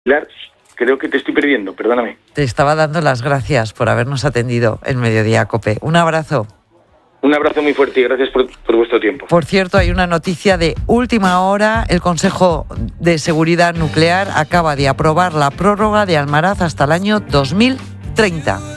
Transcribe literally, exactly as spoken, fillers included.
Pilar, creo que te estoy perdiendo, perdóname. Te estaba dando las gracias por habernos atendido en Mediodía COPE. Un abrazo. Un abrazo muy fuerte y gracias por, por vuestro tiempo. Por cierto, hay una noticia de última hora. El Consejo de Seguridad Nuclear acaba de aprobar la prórroga de Almaraz hasta el año dos mil treinta.